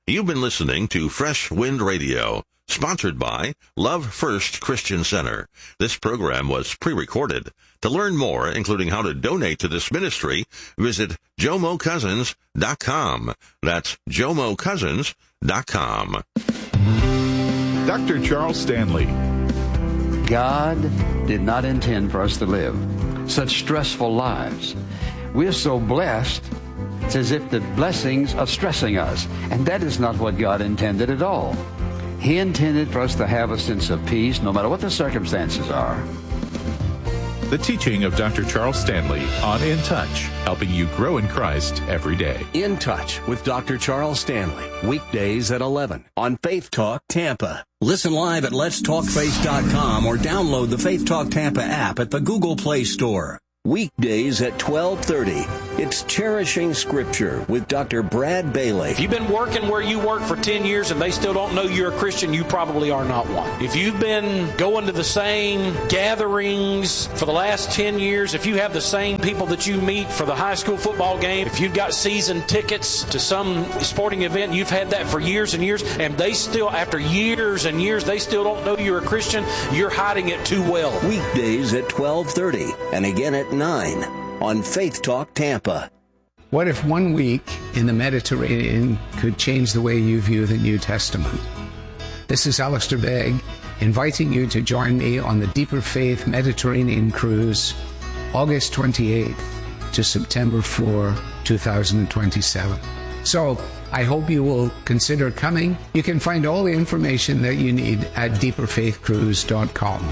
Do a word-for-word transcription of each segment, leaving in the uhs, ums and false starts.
You've been listening to Fresh Wind Radio, sponsored by Love First Christian Center. This program was pre-recorded. To learn more, including how to donate to this ministry, visit jomo cousins dot com. That's jomo cousins dot com. Doctor Charles Stanley. God did not intend for us to live such stressful lives. We're so blessed, it's as if the blessings are stressing us. And that is not what God intended at all. He intended for us to have a sense of peace, no matter what the circumstances are. The teaching of Doctor Charles Stanley on In Touch, helping you grow in Christ every day. In Touch with Doctor Charles Stanley, weekdays at eleven on Faith Talk Tampa. Listen live at lets talk faith dot com or download the Faith Talk Tampa app at the Google Play Store. Weekdays at twelve thirty. It's Cherishing Scripture with Doctor Brad Bailey. If you've been working where you work for ten years and they still don't know you're a Christian, you probably are not one. If you've been going to the same gatherings for the last ten years, if you have the same people that you meet for the high school football game, if you've got season tickets to some sporting event, you've had that for years and years, and they still, after years and years, they still don't know you're a Christian, you're hiding it too well. Weekdays at twelve thirty and again at nine on Faith Talk Tampa. What if one week in the Mediterranean could change the way you view the New Testament? This is Alistair Begg, inviting you to join me on the Deeper Faith Mediterranean Cruise, August twenty-eighth to September fourth, twenty twenty-seven. So, I hope you will consider coming. You can find all the information that you need at deeper faith cruise dot com.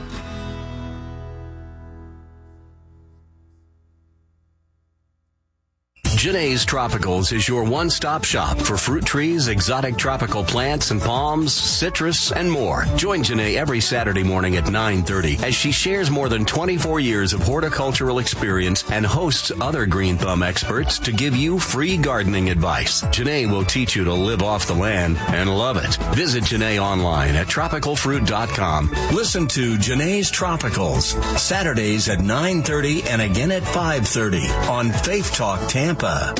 Janae's Tropicals is your one-stop shop for fruit trees, exotic tropical plants and palms, citrus, and more. Join Janae every Saturday morning at nine thirty as she shares more than twenty-four years of horticultural experience and hosts other Green Thumb experts to give you free gardening advice. Janae will teach you to live off the land and love it. Visit Janae online at tropical fruit dot com. Listen to Janae's Tropicals, Saturdays at nine thirty and again at five thirty on Faith Talk Tampa. With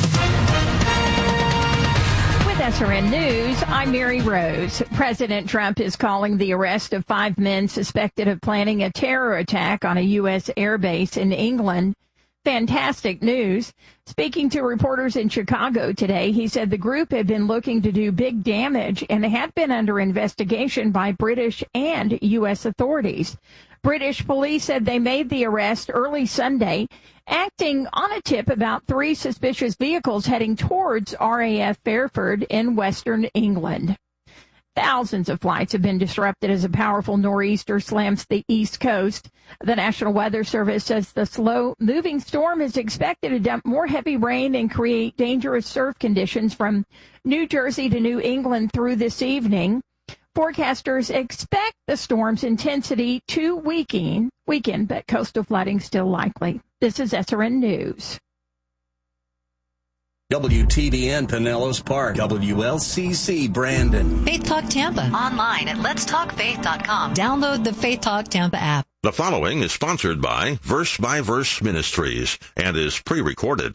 S R N News, I'm Mary Rose. President Trump is calling the arrest of five men suspected of planning a terror attack on a U S airbase in England fantastic news. Speaking to reporters in Chicago today, he said the group had been looking to do big damage and had been under investigation by British and U S authorities. British police said they made the arrest early Sunday, acting on a tip about three suspicious vehicles heading towards R A F Fairford in western England. Thousands of flights have been disrupted as a powerful nor'easter slams the East Coast. The National Weather Service says the slow-moving storm is expected to dump more heavy rain and create dangerous surf conditions from New Jersey to New England through this evening. Forecasters expect the storm's intensity to weaken, weaken, but coastal flooding still likely. This is S R N News. W T B N Pinellas Park, W L C C Brandon. Faith Talk Tampa. Online at lets talk faith dot com. Download the Faith Talk Tampa app. The following is sponsored by Verse by Verse Ministries and is pre-recorded.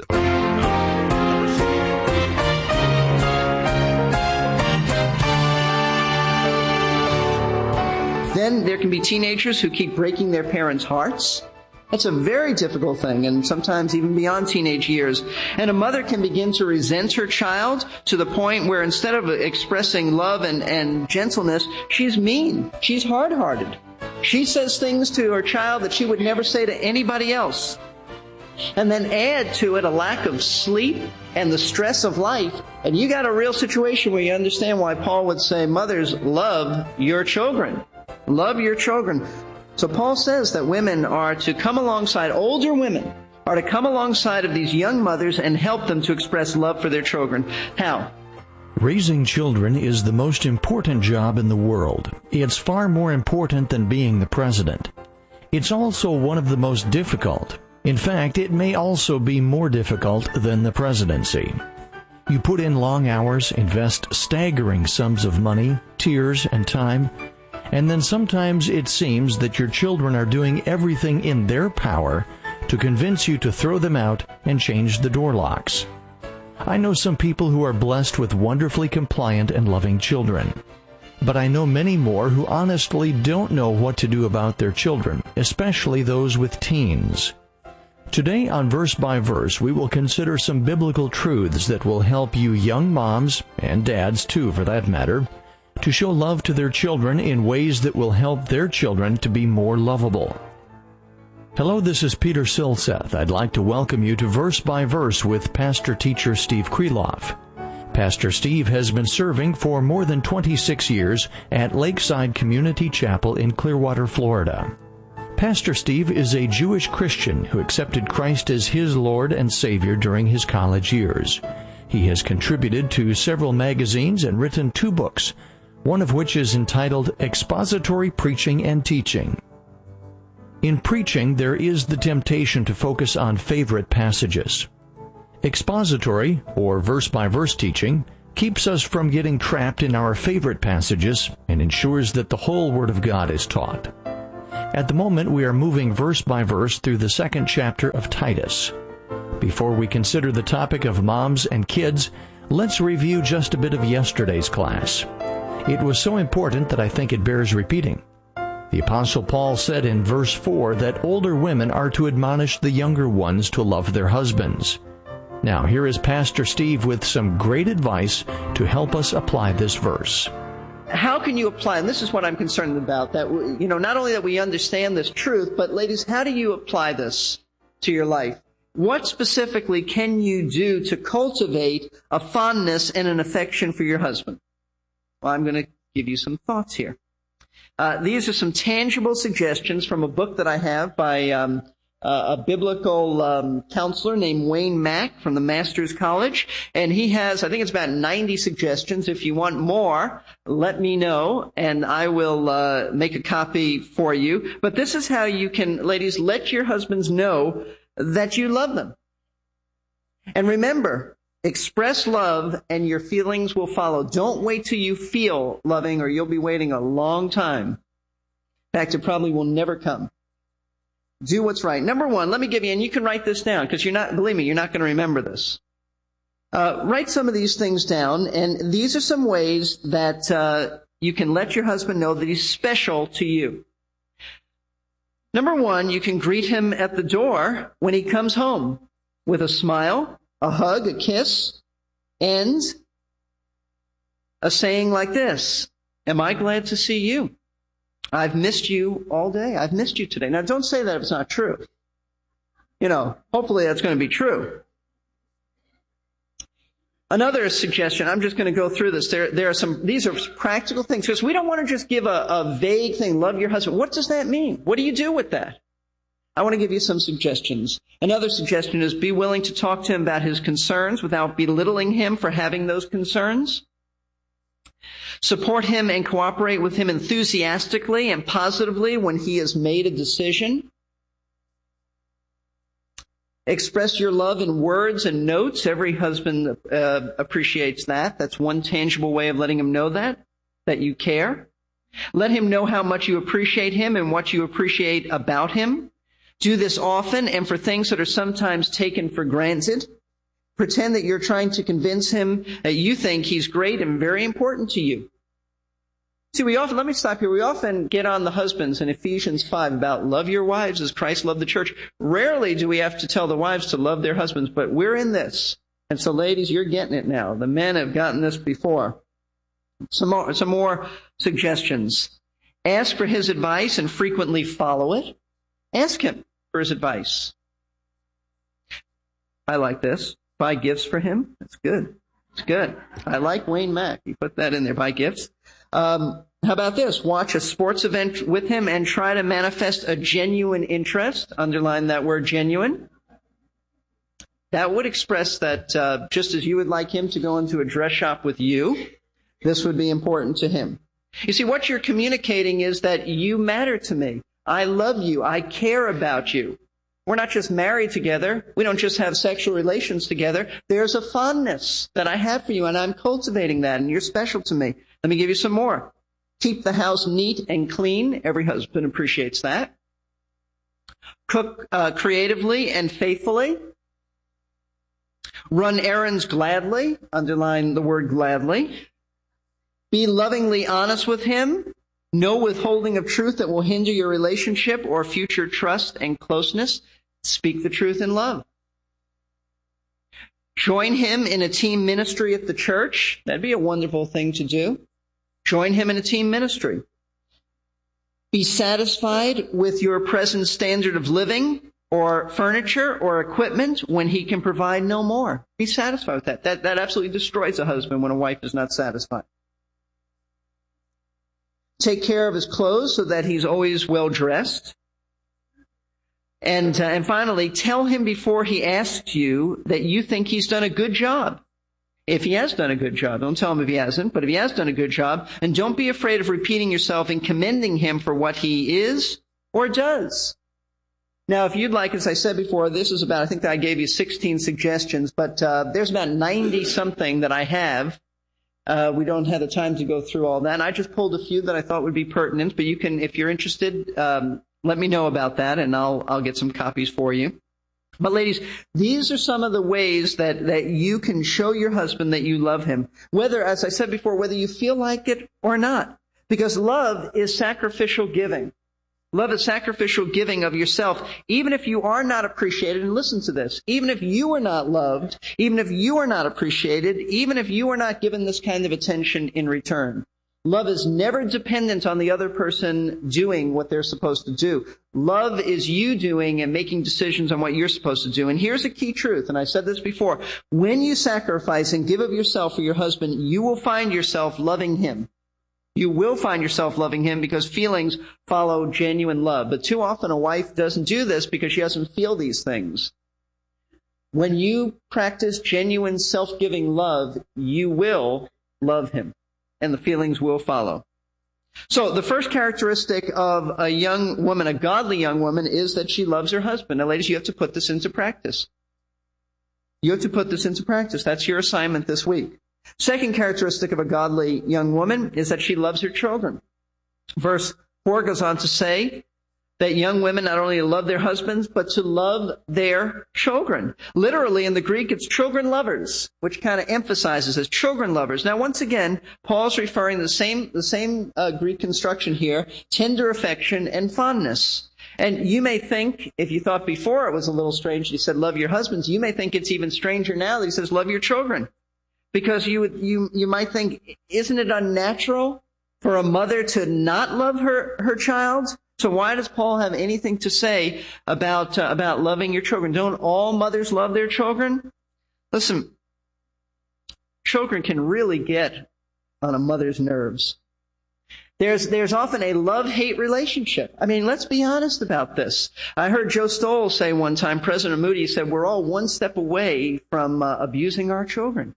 Then there can be teenagers who keep breaking their parents' hearts. That's a very difficult thing, and sometimes even beyond teenage years. And a mother can begin to resent her child to the point where instead of expressing love and, and gentleness, she's mean. She's hard-hearted. She says things to her child that she would never say to anybody else. And then add to it a lack of sleep and the stress of life. And you got a real situation where you understand why Paul would say, mothers, love your children. Love your children. So Paul says that women are to come alongside, older women are to come alongside of these young mothers and help them to express love for their children. How? Raising children is the most important job in the world. It's far more important than being the president. It's also one of the most difficult. In fact, it may also be more difficult than the presidency. You put in long hours, invest staggering sums of money, tears, and time, and then sometimes it seems that your children are doing everything in their power to convince you to throw them out and change the door locks. I know some people who are blessed with wonderfully compliant and loving children. But I know many more who honestly don't know what to do about their children, especially those with teens. Today on Verse by Verse, we will consider some biblical truths that will help you young moms, and dads too for that matter, to show love to their children in ways that will help their children to be more lovable. Hello, this is Peter Silseth. I'd like to welcome you to Verse by Verse with pastor-teacher Steve Kreloff. Pastor Steve has been serving for more than twenty-six years at Lakeside Community Chapel in Clearwater, Florida. Pastor Steve is a Jewish Christian who accepted Christ as his Lord and Savior during his college years. He has contributed to several magazines and written two books, one of which is entitled Expository Preaching and Teaching. In preaching, there is the temptation to focus on favorite passages. Expository, or verse-by-verse teaching, keeps us from getting trapped in our favorite passages and ensures that the whole Word of God is taught. At the moment, we are moving verse by verse through the second chapter of Titus. Before we consider the topic of moms and kids, let's review just a bit of yesterday's class. It was so important that I think it bears repeating. The Apostle Paul said in verse four that older women are to admonish the younger ones to love their husbands. Now, here is Pastor Steve with some great advice to help us apply this verse. How can you apply, and this is what I'm concerned about, that, you know, not only that we understand this truth, but ladies, how do you apply this to your life? What specifically can you do to cultivate a fondness and an affection for your husband? Well, I'm going to give you some thoughts here. Uh, these are some tangible suggestions from a book that I have by um, uh, a biblical um, counselor named Wayne Mack from the Masters College. And he has, I think it's about ninety suggestions. If you want more, let me know, and I will uh, make a copy for you. But this is how you can, ladies, let your husbands know that you love them. And remember, express love and your feelings will follow. Don't wait till you feel loving or you'll be waiting a long time. In fact, it probably will never come. Do what's right. Number one, let me give you, and you can write this down because you're not, believe me, you're not going to remember this. Uh, write some of these things down, and these are some ways that uh, you can let your husband know that he's special to you. Number one, you can greet him at the door when he comes home with a smile, a hug, a kiss, and a saying like this: "Am I glad to see you? I've missed you all day. I've missed you today." Now, don't say that if it's not true. You know, hopefully that's going to be true. Another suggestion, I'm just going to go through this. There, there are some, these are practical things, because we don't want to just give a, a vague thing, love your husband. What does that mean? What do you do with that? I want to give you some suggestions. Another suggestion is be willing to talk to him about his concerns without belittling him for having those concerns. Support him and cooperate with him enthusiastically and positively when he has made a decision. Express your love in words and notes. Every husband uh, appreciates that. That's one tangible way of letting him know that, that you care. Let him know how much you appreciate him and what you appreciate about him. Do this often and for things that are sometimes taken for granted. Pretend that you're trying to convince him that you think he's great and very important to you. See, we often, let me stop here. We often get on the husbands in Ephesians five about love your wives as Christ loved the church. Rarely do we have to tell the wives to love their husbands, but we're in this. And so, ladies, you're getting it now. The men have gotten this before. Some more, some more suggestions. Ask for his advice and frequently follow it. Ask him for his advice. I like this. Buy gifts for him. That's good. It's good. I like Wayne Mack. He put that in there. Buy gifts. Um, how about this? Watch a sports event with him and try to manifest a genuine interest. Underline that word, genuine. That would express that uh, just as you would like him to go into a dress shop with you, this would be important to him. You see, what you're communicating is that you matter to me. I love you. I care about you. We're not just married together. We don't just have sexual relations together. There's a fondness that I have for you, and I'm cultivating that, and you're special to me. Let me give you some more. Keep the house neat and clean. Every husband appreciates that. Cook uh, creatively and faithfully. Run errands gladly. Underline the word gladly. Be lovingly honest with him. No withholding of truth that will hinder your relationship or future trust and closeness. Speak the truth in love. Join him in a team ministry at the church. That'd be a wonderful thing to do. Join him in a team ministry. Be satisfied with your present standard of living or furniture or equipment when he can provide no more. Be satisfied with that. That, that absolutely destroys a husband when a wife is not satisfied. Take care of his clothes so that he's always well dressed. And, uh, and finally, tell him before he asks you that you think he's done a good job. If he has done a good job, don't tell him if he hasn't, but if he has done a good job, and don't be afraid of repeating yourself and commending him for what he is or does. Now, if you'd like, as I said before, this is about, I think that I gave you sixteen suggestions, but uh, there's about ninety-something that I have. Uh, we don't have the time to go through all that. And I just pulled a few that I thought would be pertinent, but you can, if you're interested, um, let me know about that, and I'll I'll get some copies for you. But ladies, these are some of the ways that, that you can show your husband that you love him. Whether, as I said before, whether you feel like it or not. Because love is sacrificial giving. Love is sacrificial giving of yourself, even if you are not appreciated. And listen to this. Even if you are not loved, even if you are not appreciated, even if you are not given this kind of attention in return. Love is never dependent on the other person doing what they're supposed to do. Love is you doing and making decisions on what you're supposed to do. And here's a key truth, and I said this before. When you sacrifice and give of yourself for your husband, you will find yourself loving him. You will find yourself loving him because feelings follow genuine love. But too often a wife doesn't do this because she doesn't feel these things. When you practice genuine self-giving love, you will love him. And the feelings will follow. So the first characteristic of a young woman, a godly young woman, is that she loves her husband. Now, ladies, you have to put this into practice. You have to put this into practice. That's your assignment this week. Second characteristic of a godly young woman is that she loves her children. Verse four goes on to say that young women not only love their husbands, but to love their children. Literally, in the Greek, it's children lovers, which kind of emphasizes as children lovers. Now, once again, Paul's referring to the same, the same uh, Greek construction here, tender affection and fondness. And you may think, if you thought before it was a little strange, he said, love your husbands, you may think it's even stranger now that he says, love your children. Because you, would, you, you might think, isn't it unnatural for a mother to not love her, her child? So why does Paul have anything to say about uh, about loving your children? Don't all mothers love their children? Listen, children can really get on a mother's nerves. There's there's often a love-hate relationship. I mean, let's be honest about this. I heard Joe Stoll say one time, President Moody said, we're all one step away from uh, abusing our children.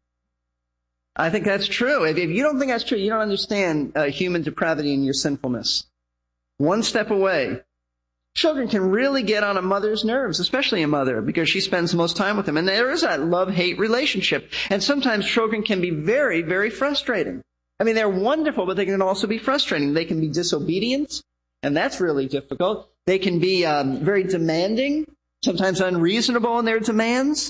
I think that's true. If, if you don't think that's true, you don't understand uh, human depravity and your sinfulness. One step away. Children can really get on a mother's nerves, especially a mother, because she spends the most time with them. And there is that love-hate relationship. And sometimes children can be very, very frustrating. I mean, they're wonderful, but they can also be frustrating. They can be disobedient, and that's really difficult. They can be um, very demanding, sometimes unreasonable in their demands.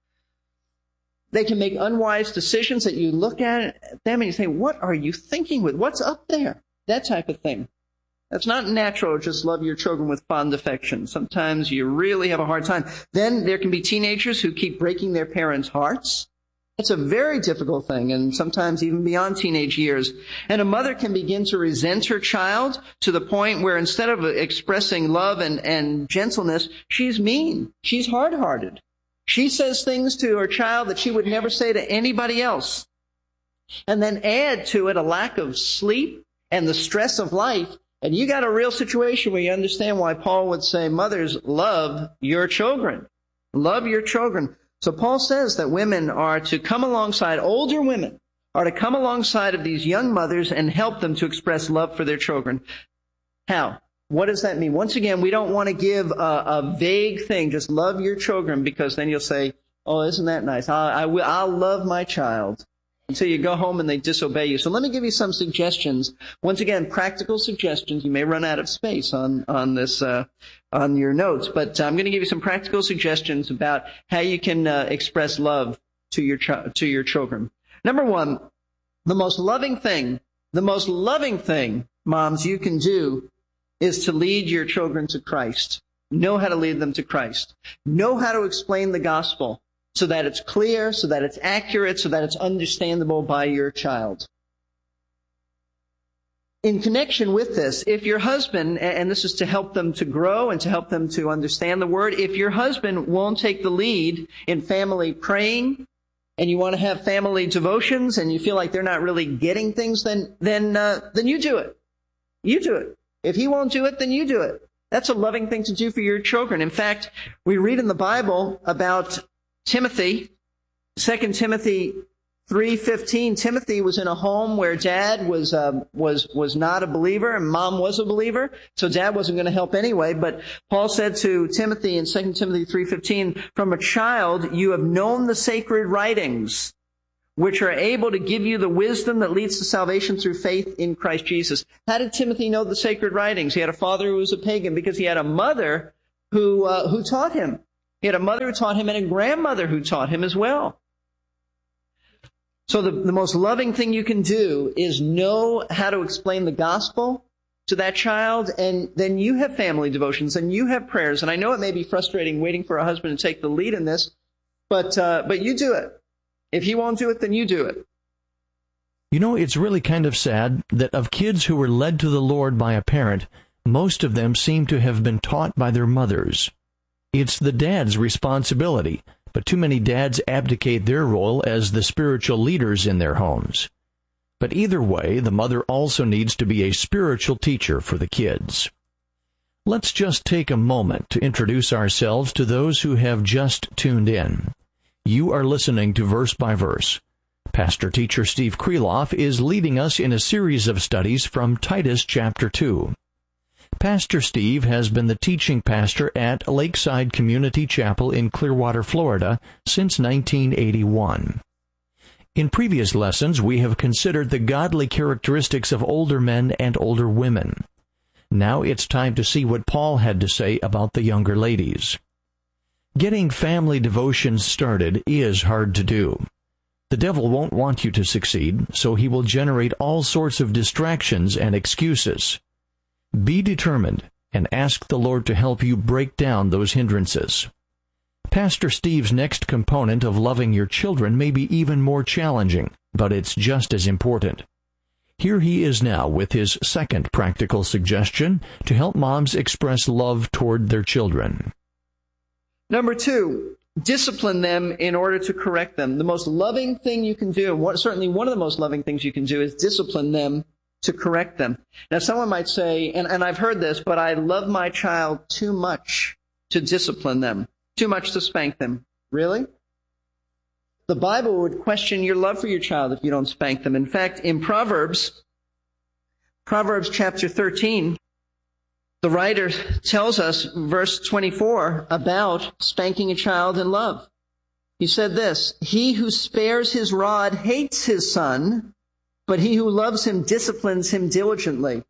They can make unwise decisions that you look at them and you say, what are you thinking with? What's up there? That type of thing. That's not natural to just love your children with fond affection. Sometimes you really have a hard time. Then there can be teenagers who keep breaking their parents' hearts. It's a very difficult thing, and sometimes even beyond teenage years. And a mother can begin to resent her child to the point where instead of expressing love and, and gentleness, she's mean. She's hard-hearted. She says things to her child that she would never say to anybody else. And then add to it a lack of sleep and the stress of life. And you got a real situation where you understand why Paul would say, mothers, love your children. Love your children. So Paul says that women are to come alongside, older women are to come alongside of these young mothers and help them to express love for their children. How? What does that mean? Once again, we don't want to give a, a vague thing, just love your children, because then you'll say, oh, isn't that nice? I, I will, I'll love my child. until you go home and they disobey you. So let me give you some suggestions. Once again, practical suggestions. You may run out of space on, on this, uh, on your notes, but I'm going to give you some practical suggestions about how you can uh, express love to your ch- to your children. Number one, the most loving thing, the most loving thing, moms, you can do is to lead your children to Christ. Know how to lead them to Christ. Know how to explain the gospel so that it's clear, so that it's accurate, so that it's understandable by your child. In connection with this, if your husband, and this is to help them to grow and to help them to understand the word, if your husband won't take the lead in family praying, and you want to have family devotions, and you feel like they're not really getting things, then then uh, then you do it. You do it. If he won't do it, then you do it. That's a loving thing to do for your children. In fact, we read in the Bible about Timothy, Second Timothy three fifteen. Timothy was in a home where dad was uh, was was not a believer and mom was a believer, so dad wasn't going to help anyway. But Paul said to Timothy in Second Timothy three fifteen, "From a child you have known the sacred writings, which are able to give you the wisdom that leads to salvation through faith in Christ Jesus." How did Timothy know the sacred writings? He had a father who was a pagan because he had a mother who uh, who taught him. He had a mother who taught him and a grandmother who taught him as well. So the, the most loving thing you can do is know how to explain the gospel to that child, and then you have family devotions and you have prayers. And I know it may be frustrating waiting for a husband to take the lead in this, but uh, but you do it. If he won't do it, then you do it. You know, it's really kind of sad that of kids who were led to the Lord by a parent, most of them seem to have been taught by their mothers. It's the dad's responsibility, but too many dads abdicate their role as the spiritual leaders in their homes. But either way, the mother also needs to be a spiritual teacher for the kids. Let's just take a moment to introduce ourselves to those who have just tuned in. You are listening to Verse by Verse. Pastor-teacher Steve Kreloff is leading us in a series of studies from Titus chapter two. Pastor Steve has been the teaching pastor at Lakeside Community Chapel in Clearwater, Florida, since nineteen eighty-one. In previous lessons, we have considered the godly characteristics of older men and older women. Now it's time to see what Paul had to say about the younger ladies. Getting family devotions started is hard to do. The devil won't want you to succeed, so he will generate all sorts of distractions and excuses. Be determined and ask the Lord to help you break down those hindrances. Pastor Steve's next component of loving your children may be even more challenging, but it's just as important. Here he is now with his second practical suggestion to help moms express love toward their children. Number two, discipline them in order to correct them. The most loving thing you can do, and what, certainly one of the most loving things you can do, is discipline them to correct them. Now, someone might say, and, and I've heard this, but I love my child too much to discipline them, too much to spank them. Really? The Bible would question your love for your child if you don't spank them. In fact, in Proverbs, Proverbs chapter thirteen, the writer tells us, verse twenty-four, about spanking a child in love. He said this, "He who spares his rod hates his son, but he who loves him disciplines him diligently."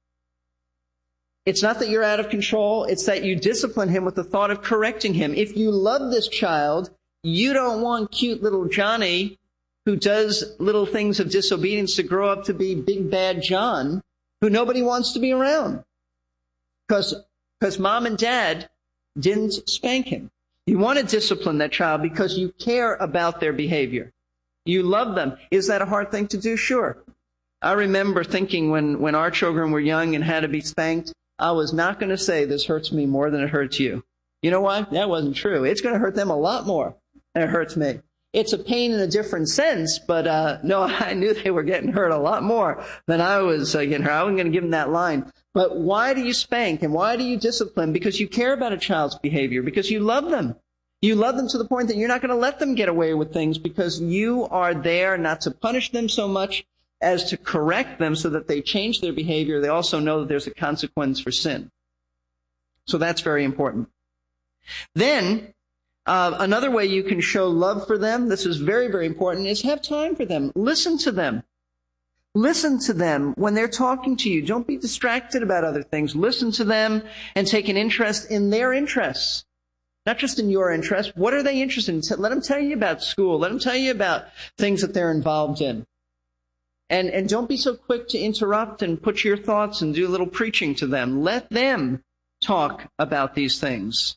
It's not that you're out of control. It's that you discipline him with the thought of correcting him. If you love this child, you don't want cute little Johnny who does little things of disobedience to grow up to be big bad John, who nobody wants to be around. Because, because mom and dad didn't spank him. You want to discipline that child because you care about their behavior. You love them. Is that a hard thing to do? Sure. I remember thinking when, when our children were young and had to be spanked, I was not going to say this hurts me more than it hurts you. You know why? That wasn't true. It's going to hurt them a lot more than it hurts me. It's a pain in a different sense, but uh no, I knew they were getting hurt a lot more than I was uh, getting hurt. I wasn't going to give them that line. But why do you spank and why do you discipline? Because you care about a child's behavior, because you love them. You love them to the point that you're not going to let them get away with things because you are there not to punish them so much as to correct them so that they change their behavior. They also know that there's a consequence for sin. So that's very important. Then, Uh, another way you can show love for them, this is very, very important, is have time for them. Listen to them. Listen to them when they're talking to you. Don't be distracted about other things. Listen to them and take an interest in their interests, not just in your interests. What are they interested in? Let them tell you about school. Let them tell you about things that they're involved in. And, and don't be so quick to interrupt and put your thoughts and do a little preaching to them. Let them talk about these things.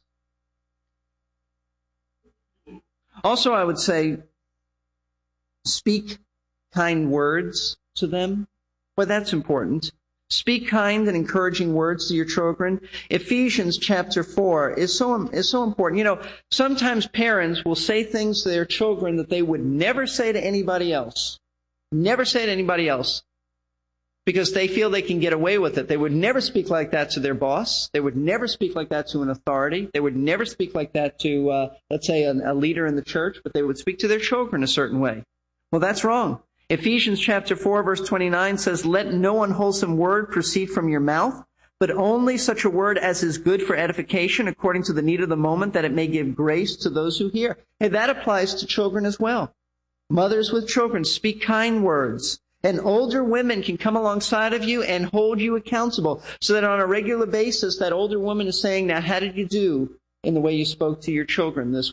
Also, I would say, speak kind words to them. Well, that's important. Speak kind and encouraging words to your children. Ephesians chapter four is so, is so important. You know, sometimes parents will say things to their children that they would never say to anybody else. Never say to anybody else. Because they feel they can get away with it. They would never speak like that to their boss. They would never speak like that to an authority. They would never speak like that to, uh, let's say, a, a leader in the church, but they would speak to their children a certain way. Well, that's wrong. Ephesians chapter four, verse twenty-nine says, "Let no unwholesome word proceed from your mouth, but only such a word as is good for edification according to the need of the moment, that it may give grace to those who hear." Hey, that applies to children as well. Mothers with children, speak kind words. And older women can come alongside of you and hold you accountable so that on a regular basis, that older woman is saying, now, how did you do in the way you spoke to your children this